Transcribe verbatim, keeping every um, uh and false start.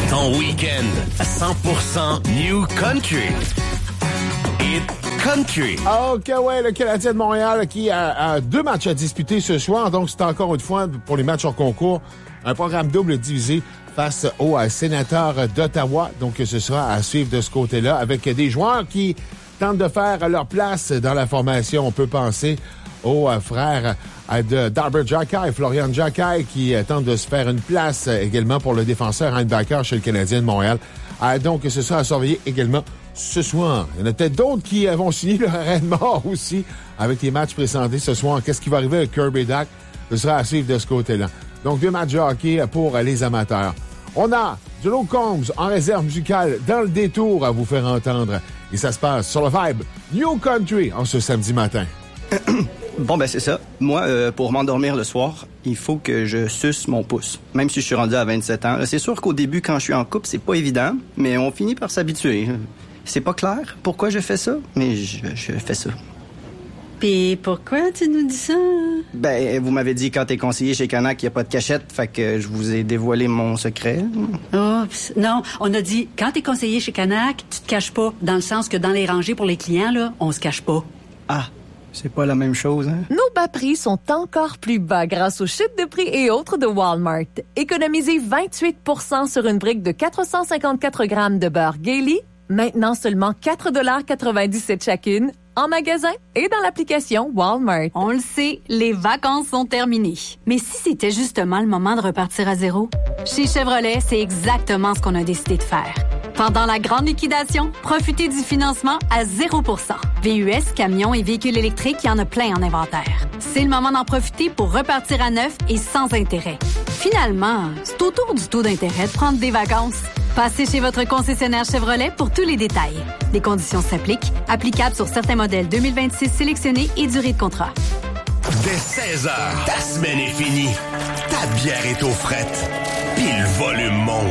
Ton week-end cent pour cent New Country. Hit Country. OK, ouais, le Canadien de Montréal qui a, a deux matchs à disputer ce soir. Donc, c'est encore une fois, pour les matchs hors concours, un programme double divisé face aux euh, Sénateurs d'Ottawa. Donc, ce sera à suivre de ce côté-là avec des joueurs qui tentent de faire leur place dans la formation. On peut penser aux euh, frères euh, de Darber Jackay, Florian Jackay, qui euh, tentent de se faire une place euh, également pour le défenseur linebacker chez le Canadien de Montréal. Euh, donc, ce sera à surveiller également ce soir. Il y en a peut-être d'autres qui euh, vont signer leur arrêt de mort aussi avec les matchs présentés ce soir. Qu'est-ce qui va arriver avec Kirby Dach? Ce sera à suivre de ce côté-là. Donc, deux matchs de hockey pour euh, les amateurs. On a Joe Combs en réserve musicale dans le détour à vous faire entendre. Et ça se passe sur le Vibe New Country en ce samedi matin. Bon, ben c'est ça. Moi, euh, pour m'endormir le soir, il faut que je suce mon pouce. Même si je suis rendu à vingt-sept ans. C'est sûr qu'au début, quand je suis en couple, c'est pas évident, mais on finit par s'habituer. C'est pas clair pourquoi je fais ça, mais je, je fais ça. Puis pourquoi tu nous dis ça? Ben, vous m'avez dit quand t'es conseiller chez Canac qu'il n'y a pas de cachette, fait que je vous ai dévoilé mon secret. Oups. Non, on a dit, quand t'es conseiller chez Canac, tu te caches pas, dans le sens que dans les rangées pour les clients, là, on se cache pas. Ah, c'est pas la même chose, hein? Nos bas prix sont encore plus bas grâce aux chutes de prix et autres de Walmart. Économisez vingt-huit pour cent sur une brique de quatre cent cinquante-quatre grammes de beurre Gailey, maintenant seulement quatre dollars quatre-vingt-dix-sept chacune, en magasin et dans l'application Walmart. On le sait, les vacances sont terminées. Mais si c'était justement le moment de repartir à zéro? Chez Chevrolet, c'est exactement ce qu'on a décidé de faire. Pendant la grande liquidation, profitez du financement à zéro pour cent. V U S, camions et véhicules électriques, il y en a plein en inventaire. C'est le moment d'en profiter pour repartir à neuf et sans intérêt. Finalement, c'est autour du taux d'intérêt de prendre des vacances. Passez chez votre concessionnaire Chevrolet pour tous les détails. Des conditions s'appliquent, applicables sur certains modèles deux mille vingt-six sélectionnés et durée de contrat. Dès seize heures, ta semaine est finie. Ta bière est aux frettes. Puis le volume monte.